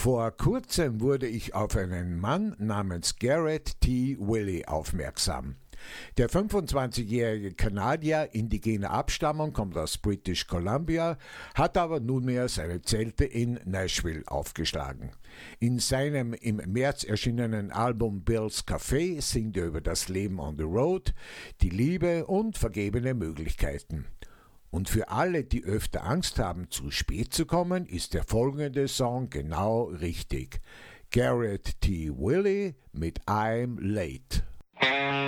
Vor kurzem wurde ich auf einen Mann namens Garrett T. Willey aufmerksam. Der 25-jährige Kanadier indigener Abstammung kommt aus British Columbia, hat aber nunmehr seine Zelte in Nashville aufgeschlagen. In seinem im März erschienenen Album Bill's Café singt er über das Leben on the Road, die Liebe und vergebene Möglichkeiten. Und für alle, die öfter Angst haben, zu spät zu kommen, ist der folgende Song genau richtig. Garrett T. Willey mit I'm Late.